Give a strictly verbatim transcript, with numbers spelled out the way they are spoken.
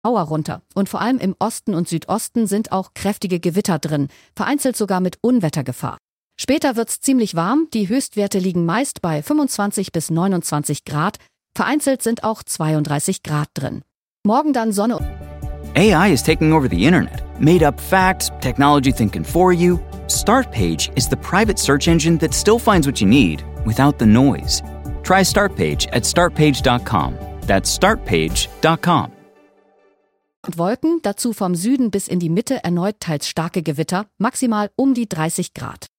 Schauer runter. Und vor allem im Osten und Südosten sind auch kräftige Gewitter drin, vereinzelt sogar mit Unwettergefahr. Später wird's ziemlich warm, die Höchstwerte liegen meist bei fünfundzwanzig bis neunundzwanzig Grad, vereinzelt sind auch zweiunddreißig Grad drin. Morgen dann Sonne. A I is taking over the internet. Made up facts, technology thinking for you. Startpage is the private search engine that still finds what you need without the noise. Try Startpage at startpage dot com. That's startpage dot com. Und Wolken, dazu vom Süden bis in die Mitte erneut teils starke Gewitter, maximal um die dreißig Grad.